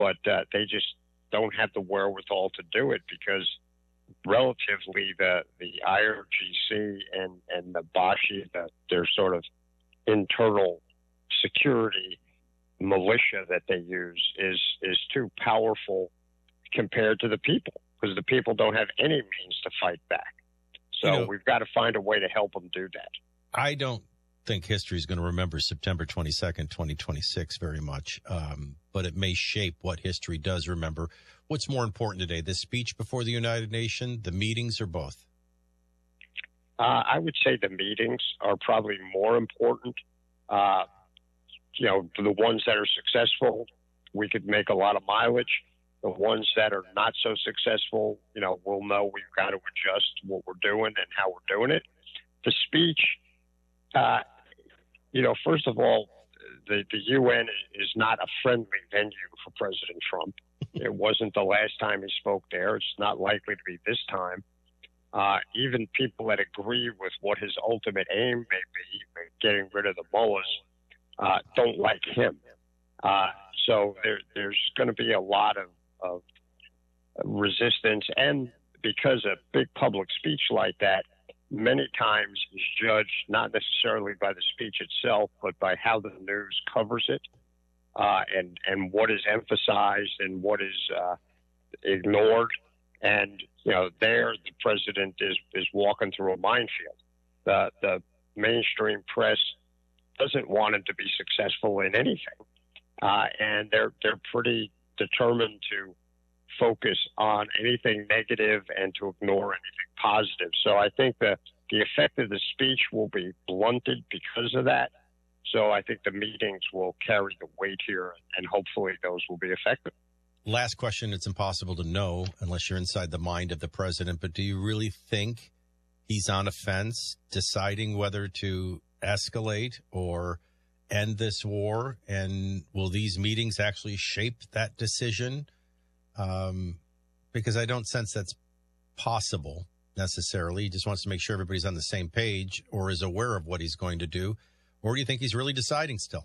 but they just don't have the wherewithal to do it because relatively the IRGC and the Bashi, their sort of internal security militia that they use is too powerful compared to the people, because the people don't have any means to fight back. So we've got to find a way to help them do that. I don't think history is going to remember September 22nd, 2026 very much, but it may shape what history does remember. What's more important today, the speech before the United Nations, the meetings, or both? I would say the meetings are probably more important. The ones that are successful, we could make a lot of mileage. The ones that are not so successful, we'll know we've got to adjust what we're doing and how we're doing it. The speech, first of all, the UN is not a friendly venue for President Trump. It wasn't the last time he spoke there. It's not likely to be this time. Even people that agree with what his ultimate aim may be, getting rid of the mullahs, don't like him. So there's going to be a lot of resistance. And because a big public speech like that many times is judged not necessarily by the speech itself, but by how the news covers it, and what is emphasized and what is ignored. And, there the president is walking through a minefield. The mainstream press doesn't want him to be successful in anything. And they're pretty determined to focus on anything negative and to ignore anything positive. So I think the effect of the speech will be blunted because of that. So I think the meetings will carry the weight here, and hopefully those will be effective. Last question. It's impossible to know unless you're inside the mind of the president, but do you really think he's on a fence deciding whether to escalate or end this war? And will these meetings actually shape that decision? Because I don't sense that's possible necessarily. He just wants to make sure everybody's on the same page or is aware of what he's going to do. Or do you think he's really deciding still?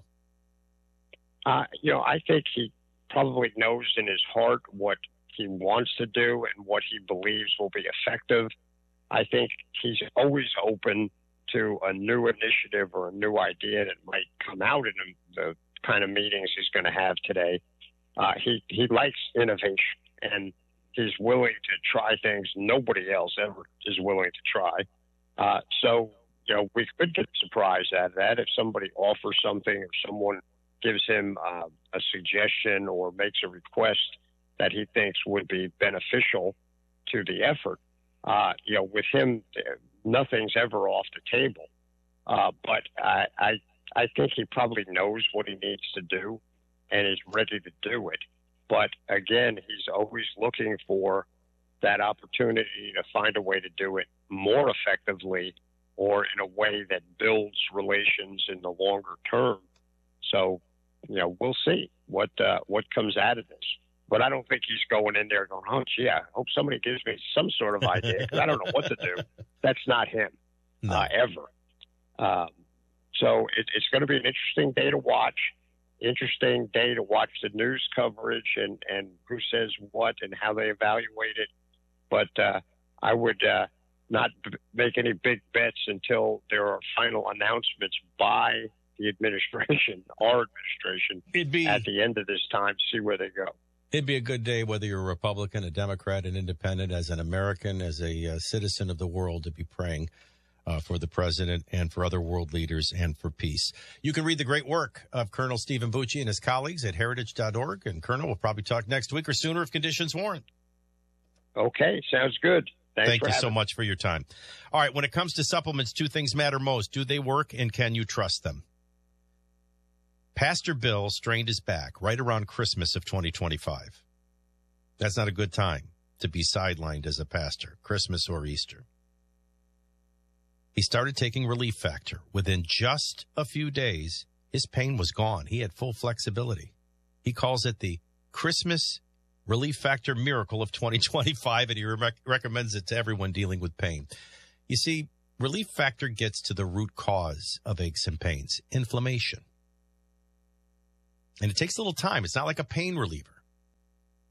I think he probably knows in his heart what he wants to do and what he believes will be effective. I think he's always open to a new initiative or a new idea that might come out in the kind of meetings he's going to have today. He likes innovation, and he's willing to try things nobody else ever is willing to try. So we could get surprised at that if somebody offers something or someone gives him a suggestion or makes a request that he thinks would be beneficial to the effort. With him, nothing's ever off the table. But I think he probably knows what he needs to do and is ready to do it. But again, he's always looking for that opportunity to find a way to do it more effectively or in a way that builds relations in the longer term. So, we'll see what comes out of this. But I don't think he's going in there going, oh, gee, I hope somebody gives me some sort of idea because I don't know what to do. That's not him, ever. So it's going to be an interesting day to watch. Interesting day to watch the news coverage and who says what and how they evaluate it. But I would not make any big bets until there are final announcements by the administration, our administration, at the end of this time to see where they go. It'd be a good day, whether you're a Republican, a Democrat, an independent, as an American, as a citizen of the world, to be praying for the president and for other world leaders and for peace. You can read the great work of Colonel Stephen Bucci and his colleagues at heritage.org. And Colonel, we'll probably talk next week or sooner if conditions warrant. Okay, sounds good. Thank you so much for your time. All right, when it comes to supplements, two things matter most. Do they work, and can you trust them? Pastor Bill strained his back right around Christmas of 2025. That's not a good time to be sidelined as a pastor, Christmas or Easter. He started taking Relief Factor. Within just a few days, his pain was gone. He had full flexibility. He calls it the Christmas Relief Factor miracle of 2025, and he recommends it to everyone dealing with pain. You see, Relief Factor gets to the root cause of aches and pains, inflammation. And it takes a little time. It's not like a pain reliever.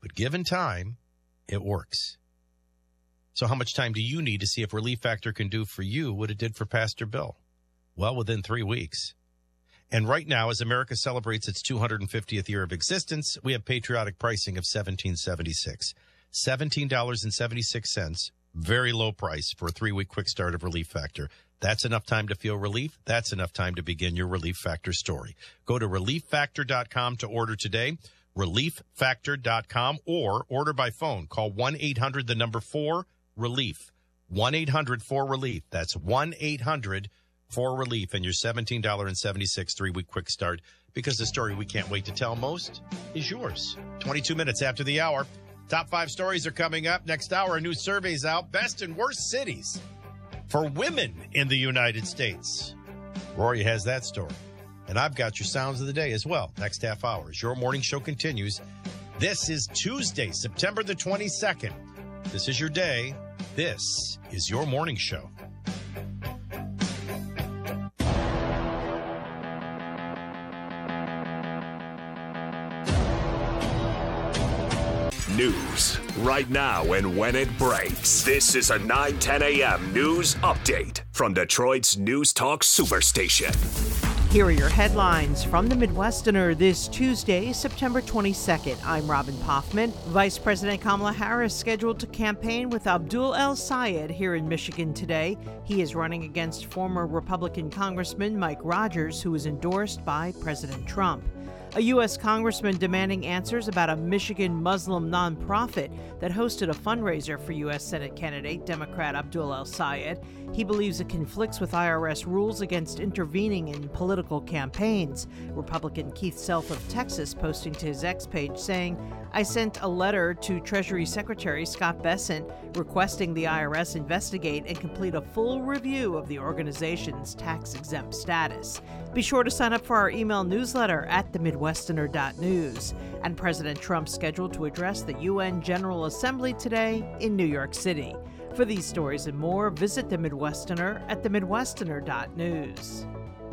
But given time, it works. So how much time do you need to see if Relief Factor can do for you what it did for Pastor Bill? Well, within 3 weeks. And right now, as America celebrates its 250th year of existence, we have patriotic pricing of $17.76. $17.76, very low price for a 3-week quick start of Relief Factor. That's enough time to feel relief. That's enough time to begin your Relief Factor story. Go to ReliefFactor.com to order today. ReliefFactor.com, or order by phone. Call 1-800-4-RELIEF. 1-800-4-RELIEF. That's 1-800-4-RELIEF. And your $17.76 3-week quick start, because the story we can't wait to tell most is yours. 22 minutes after the hour. Top 5 stories are coming up. Next hour, a new survey's out. Best and worst cities for women in the United States. Rory has that story. And I've got your sounds of the day as well. Next half hour, as your morning show continues. This is Tuesday, September the 22nd. This is your day. This is your morning show. News right now and when it breaks. This is a 9:10 a.m. news update from Detroit's News Talk Superstation. Here are your headlines from the Midwesterner this Tuesday, September 22nd. I'm Robin Poffman. Vice President Kamala Harris scheduled to campaign with Abdul El-Sayed here in Michigan today. He is running against former Republican Congressman Mike Rogers, who is endorsed by President Trump. A U.S. congressman demanding answers about a Michigan Muslim nonprofit that hosted a fundraiser for U.S. Senate candidate Democrat Abdul El-Sayed. He believes it conflicts with IRS rules against intervening in political campaigns. Republican Keith Self of Texas posting to his X page saying, "I sent a letter to Treasury Secretary Scott Bessent requesting the IRS investigate and complete a full review of the organization's tax-exempt status." Be sure to sign up for our email newsletter at themidwesterner.news. And President Trump scheduled to address the UN General Assembly today in New York City. For these stories and more, visit The Midwesterner at themidwesterner.news.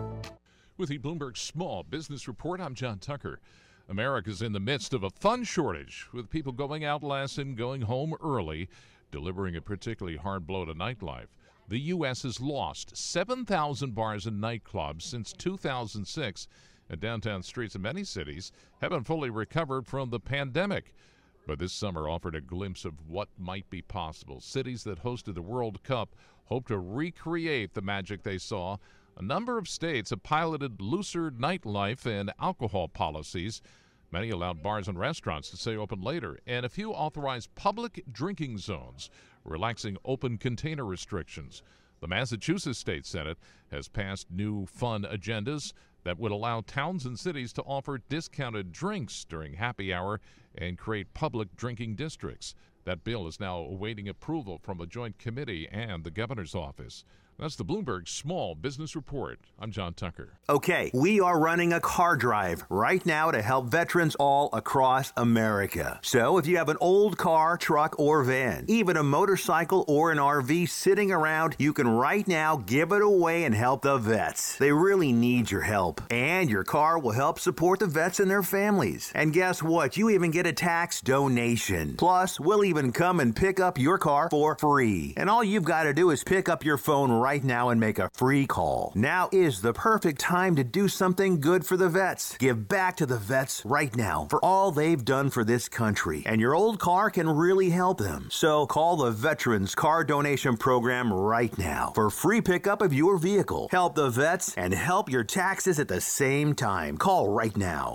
With the Bloomberg Small Business Report, I'm John Tucker. America's in the midst of a fun shortage, with people going out less and going home early, delivering a particularly hard blow to nightlife. The U.S. has lost 7,000 bars and nightclubs since 2006, and downtown streets in many cities haven't fully recovered from the pandemic. But this summer offered a glimpse of what might be possible. Cities that hosted the World Cup hope to recreate the magic they saw. A number of states have piloted looser nightlife and alcohol policies. Many allowed bars and restaurants to stay open later, and a few authorized public drinking zones, relaxing open container restrictions. The Massachusetts State Senate has passed new fun agendas that would allow towns and cities to offer discounted drinks during happy hour and create public drinking districts. That bill is now awaiting approval from a joint committee and the governor's office. That's the Bloomberg Small Business Report. I'm John Tucker. Okay, we are running a car drive right now to help veterans all across America. So if you have an old car, truck, or van, even a motorcycle or an RV sitting around, you can right now give it away and help the vets. They really need your help. And your car will help support the vets and their families. And guess what? You even get a tax donation. Plus, we'll even come and pick up your car for free. And all you've got to do is pick up your phone right now and make a free call. Now is the perfect time to do something good for the vets. Give back to the vets right now for all they've done for this country. And your old car can really help them. So call the Veterans Car Donation Program right now for free pickup of your vehicle. Help the vets and help your taxes at the same time. Call right now.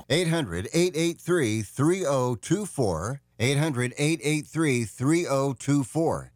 800-883-3024. 800-883-3024.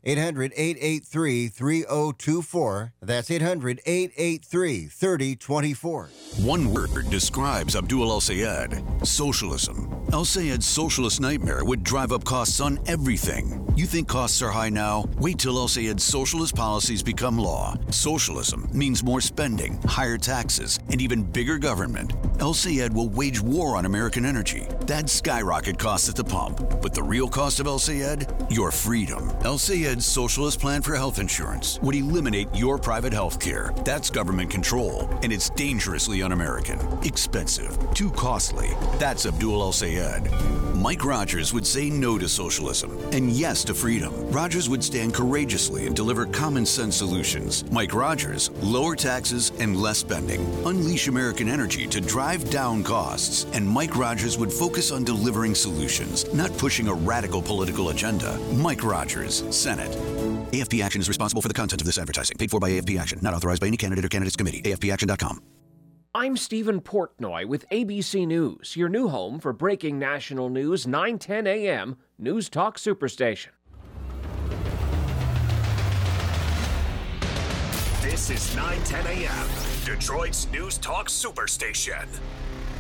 800-883-3024. That's 800-883-3024. One word describes Abdul El-Sayed: socialism. El-Sayed's socialist nightmare would drive up costs on everything. You think costs are high now? Wait till El-Sayed's socialist policies become law. Socialism means more spending, higher taxes, and even bigger government. El Sayed will wage war on American energy. That'd skyrocket costs at the pump. But the real cost of El Sayed? Your freedom. El Sayed's socialist plan for health insurance would eliminate your private health care. That's government control, and it's dangerously un-American. Expensive. Too costly. That's Abdul El Sayed. Mike Rogers would say no to socialism and yes to freedom. Rogers would stand courageously and deliver common sense solutions. Mike Rogers, lower taxes and less spending. Unleash American energy to drive down costs. And Mike Rogers would focus on delivering solutions, not pushing a radical political agenda. Mike Rogers, Senate. AFP Action is responsible for the content of this advertising. Paid for by AFP Action. Not authorized by any candidate or candidates committee. AFPAction.com. I'm Stephen Portnoy with ABC News, your new home for breaking national news, 9:10 a.m. News Talk Superstation. This is 9:10 a.m. Detroit's News Talk Superstation.